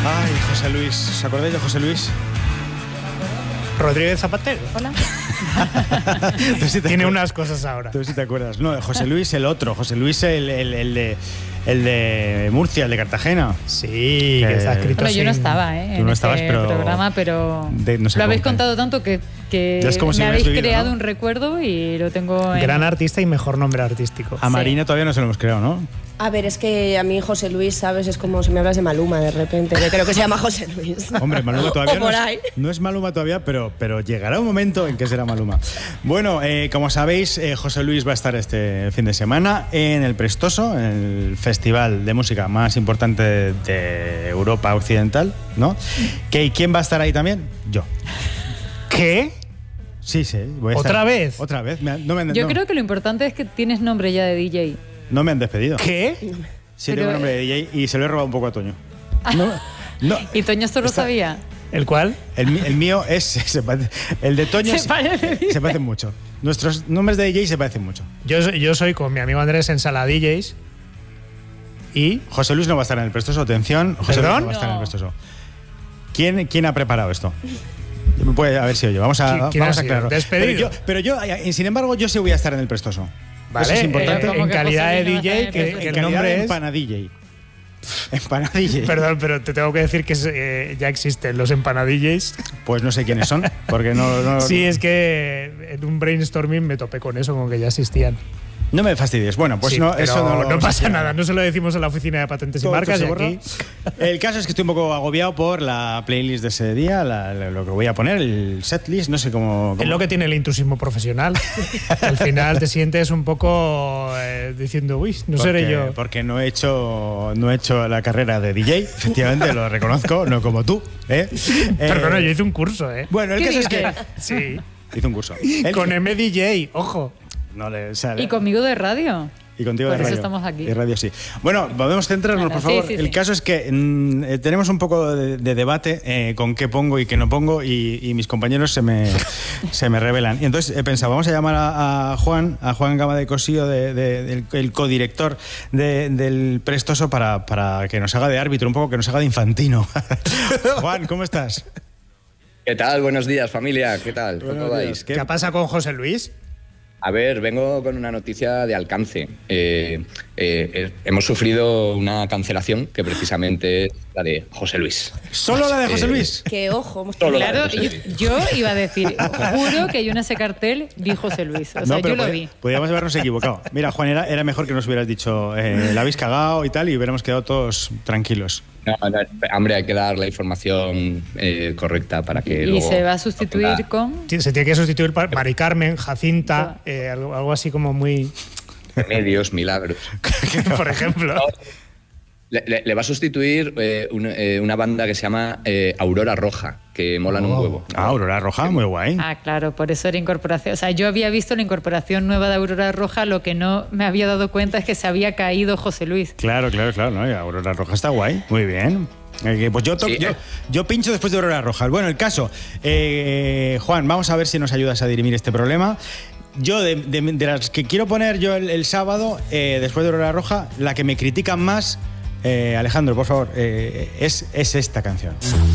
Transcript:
Ay, José Luis. ¿Os acordáis de José Luis? Rodríguez Zapatero. Hola. Tiene unas cosas ahora. Tú sí te acuerdas. No, José Luis el otro. José Luis el de Murcia, el de Cartagena. Sí, que está escrito Bueno, así. yo no estaba Tú no en estabas, este programa, pero no sé lo habéis cómo. contado tanto que Es como si me hubieras habéis vivido, creado ¿no? un recuerdo y lo tengo en... Gran artista y mejor nombre artístico. A Marina todavía no se lo hemos creado, ¿no? A ver, es que a mí José Luis, ¿sabes? Es como si me hablas de Maluma de repente. Yo creo que se llama José Luis. Hombre, Maluma todavía O por ahí. no es Maluma todavía, pero llegará un momento en que será Maluma. Bueno, como sabéis, José Luis va a estar este fin de semana en el Prestoso, en el festival de música más importante de Europa Occidental, ¿no? ¿Quién va a estar ahí también? Yo. ¿Qué? Sí, voy a estar. ¿Otra vez? Otra vez. Yo creo que lo importante es que tienes nombre ya de DJ. No me han despedido. ¿Qué? Sí, Pero, tengo nombre de DJ y se lo he robado un poco a Toño. No, ¿Y Toño esto lo sabía? ¿El cuál? el mío el de Toño Se parece. se parecen mucho. Nuestros nombres de DJ se parecen mucho. Yo soy con mi amigo Andrés en Sala DJs. Y... José Luis no va a estar en el Prestoso, atención. José Luis ¿Perdón? no va a estar en el No. Prestoso. ¿Quién ha preparado esto? A ver si oye, vamos a ¿Quién ha aclararlo. sido? ¿Despedido? Pero yo, sin embargo, yo sí voy a estar en el Prestoso. Vale, Eso es importante. ¿cómo en que calidad de José Luis no va a DJ, estar en el que el calidad nombre de es... Empanadille. Empanadille. Perdón, pero te tengo que decir que ya existen los empanadillas. Pues no sé quiénes son, porque no Sí, es que en un brainstorming me topé con eso, con que ya existían. no me fastidies. Bueno, pues Sí, no, pero eso no lo pasa nada, no se lo decimos en la oficina de patentes y Todo marcas se y borra. aquí... El caso es que estoy un poco agobiado por la playlist de ese día, lo que voy a poner, el setlist, no sé cómo... Es lo que tiene el intrusismo profesional. Al final te sientes un poco diciendo, uy, no seré yo. Porque no he hecho la carrera de DJ, efectivamente, lo reconozco, no como tú. Perdona, yo hice un curso, ¿eh? Bueno, el ¿Qué caso es que... dices? Sí. Hice un curso. Con MDJ, ojo. No le sale. Y conmigo de radio. Y contigo Por de eso radio. estamos aquí. Y radio sí. Bueno, podemos centrarnos, Nada, por favor. sí. El caso es que tenemos un poco de debate con qué pongo y qué no pongo y mis compañeros se me revelan. Y entonces he pensado, vamos a llamar a Juan Gama de Cosío, el codirector del Prestoso, para que nos haga de árbitro un poco, que nos haga de infantino. Juan, ¿cómo estás? ¿Qué tal? Buenos días, familia. ¿Qué tal? ¿Cómo Buenos vais? días. ¿Qué pasa con José Luis? A ver, vengo con una noticia de alcance. Hemos sufrido una cancelación que precisamente es la de José Luis. ¿Solo la de José Luis? Que ojo, Solo la de Claro, José Luis. yo iba a decir, juro que yo en ese cartel vi José Luis. O sea, yo lo vi. Podríamos habernos equivocado. Mira, Juan, era mejor que nos hubieras dicho, la habéis cagado y tal, y hubiéramos quedado todos tranquilos. No, hombre, hay que dar la información correcta para que Y luego... se va a sustituir con... Se tiene que sustituir por Mari Carmen, Jacinta, algo así como muy... Remedios, milagros. Por ejemplo. Le va a sustituir una banda que se llama Aurora Roja, que molan un huevo. Ah, Aurora Roja, muy guay. Ah, claro, por eso era incorporación. O sea, yo había visto la incorporación nueva de Aurora Roja, lo que no me había dado cuenta es que se había caído José Luis. Claro, ¿no? Y Aurora Roja está guay, muy bien. Pues Sí. yo pincho después de Aurora Roja. Bueno, el caso, Juan, vamos a ver si nos ayudas a dirimir este problema. Yo, de las que quiero poner yo el sábado, después de Aurora Roja, la que me critican más, Alejandro, por favor, es esta canción.